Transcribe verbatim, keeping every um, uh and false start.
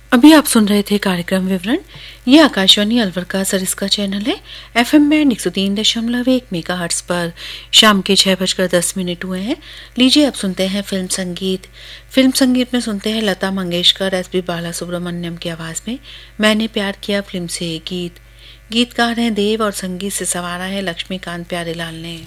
अभी आप सुन रहे थे कार्यक्रम विवरण। ये आकाशवाणी अलवर का सरिस्का चैनल है। एफएम बैंड एक सौ तीन दशमलव एक मेगाहर्ट्ज पर शाम के छह बजकर दस मिनट हुए हैं। लीजिए अब सुनते हैं फिल्म संगीत। फिल्म संगीत में सुनते हैं लता मंगेशकर एस पी बालासुब्रमण्यम की आवाज में मैंने प्यार किया फिल्म से गीत। गीतकार हैं देव और संगीत से संवारा है लक्ष्मीकांत प्यारेलाल ने।